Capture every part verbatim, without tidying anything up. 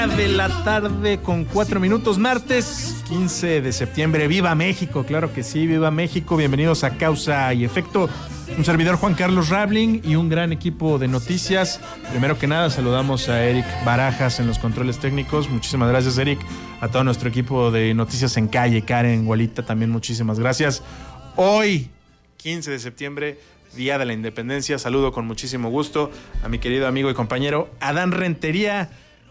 De la tarde con cuatro minutos, martes quince de septiembre. ¡Viva México! Claro que sí, ¡viva México! Bienvenidos a Causa y Efecto. Un servidor, Juan Carlos Rabling, y un gran equipo de noticias. Primero que nada, saludamos a Eric Barajas en los controles técnicos. Muchísimas gracias, Eric. A todo nuestro equipo de Noticias en Calle, Karen, Gualita, también muchísimas gracias. Hoy, quince de septiembre, Día de la Independencia. Saludo con muchísimo gusto a mi querido amigo y compañero Adán Rentería.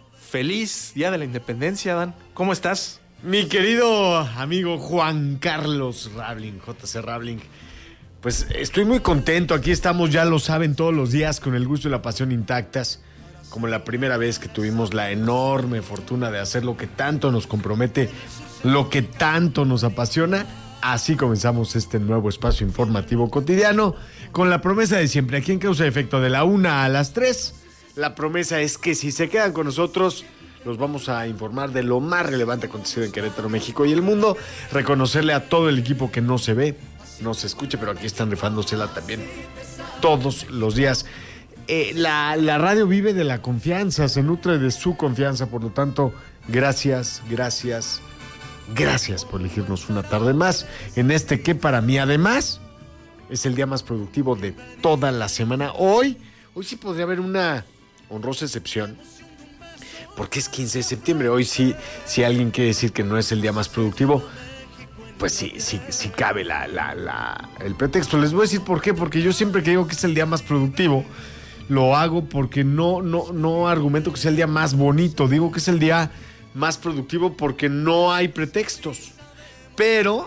Feliz Día de la Independencia, Adán. ¿Cómo estás? Mi querido amigo Juan Carlos Rabling, J C Rabling. Pues estoy muy contento. Aquí estamos, ya lo saben, todos los días con el gusto y la pasión intactas. Como la primera vez que tuvimos la enorme fortuna de hacer lo que tanto nos compromete, lo que tanto nos apasiona. Así comenzamos este nuevo espacio informativo cotidiano con la promesa de siempre. Aquí en Causa y Efecto, de la una a las tres. La promesa es que si se quedan con nosotros, los vamos a informar de lo más relevante acontecido en Querétaro, México y el mundo. Reconocerle a todo el equipo que no se ve, no se escucha, pero aquí están rifándosela también todos los días. Eh, la, la radio vive de la confianza, se nutre de su confianza. Por lo tanto, gracias, gracias, gracias por elegirnos una tarde más en este que para mí además es el día más productivo de toda la semana. Hoy, hoy sí podría haber una honrosa excepción, porque es quince de septiembre. Hoy sí, si alguien quiere decir que no es el día más productivo, pues sí, sí, sí cabe la, la, la, el pretexto. Les voy a decir por qué, porque yo siempre que digo que es el día más productivo, lo hago porque no, no, no argumento que sea el día más bonito, digo que es el día más productivo porque no hay pretextos. Pero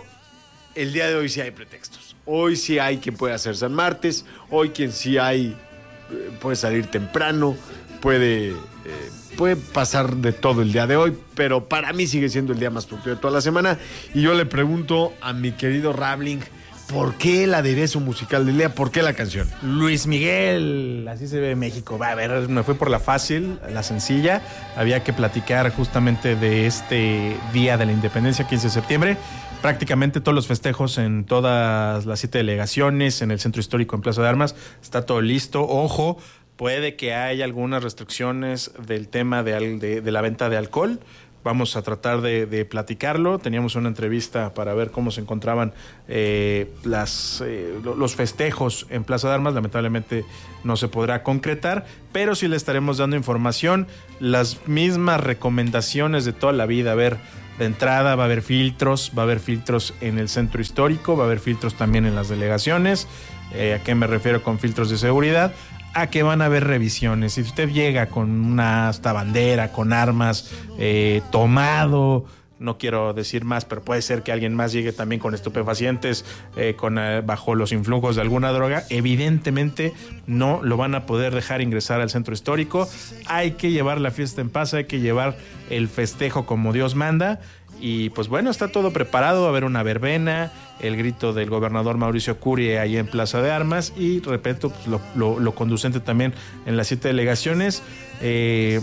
el día de hoy sí hay pretextos. Hoy sí hay quien puede hacer San Martes, hoy quien sí hay puede salir temprano, puede, eh, puede pasar de todo el día de hoy, pero para mí sigue siendo el día más productivo de toda la semana. Y yo le pregunto a mi querido Rabling, ¿por qué el aderezo musical del día? ¿Por qué la canción? Luis Miguel, así se ve México. Va a ver, me fui por la fácil, la sencilla. Había que platicar justamente de este Día de la Independencia, quince de septiembre. Prácticamente todos los festejos en todas las siete delegaciones, en el Centro Histórico en Plaza de Armas, está todo listo. Ojo, puede que haya algunas restricciones del tema de, de, de la venta de alcohol. Vamos a tratar de, de platicarlo. Teníamos una entrevista para ver cómo se encontraban eh, las, eh, los festejos en Plaza de Armas. Lamentablemente no se podrá concretar, pero sí le estaremos dando información. Las mismas recomendaciones de toda la vida. A ver, de entrada va a haber filtros, va a haber filtros en el centro histórico, va a haber filtros también en las delegaciones. Eh, ¿A qué me refiero con filtros de seguridad? A que van a haber revisiones. Si usted llega con una hasta bandera, con armas, eh, tomado, no quiero decir más, pero puede ser que alguien más llegue también con estupefacientes, eh, con eh, bajo los influjos de alguna droga, evidentemente no lo van a poder dejar ingresar al centro histórico. Hay que llevar la fiesta en paz, hay que llevar el festejo como Dios manda. Y pues bueno, está todo preparado, va a haber una verbena, el grito del gobernador Mauricio Curi ahí en Plaza de Armas y, repito, pues lo, lo, lo conducente también en las siete delegaciones. Eh,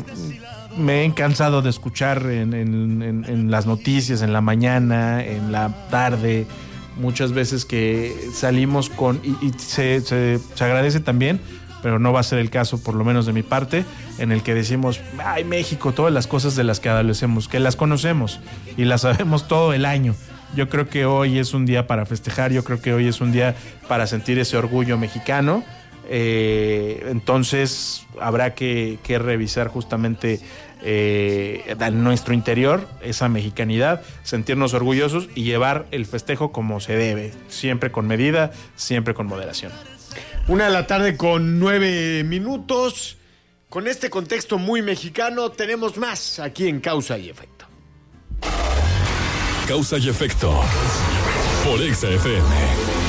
me he cansado de escuchar en, en, en, en las noticias, en la mañana, en la tarde, muchas veces que salimos con, y, y se, se, se agradece también, pero no va a ser el caso, por lo menos de mi parte, en el que decimos, ay, México, todas las cosas de las que adolecemos, que las conocemos y las sabemos todo el año. Yo creo que hoy es un día para festejar, yo creo que hoy es un día para sentir ese orgullo mexicano. Eh, entonces habrá que, que revisar justamente eh, en nuestro interior esa mexicanidad, sentirnos orgullosos y llevar el festejo como se debe, siempre con medida, siempre con moderación. Una de la tarde con nueve minutos. Con este contexto muy mexicano, tenemos más aquí en Causa y Efecto. Causa y Efecto por Exa F M.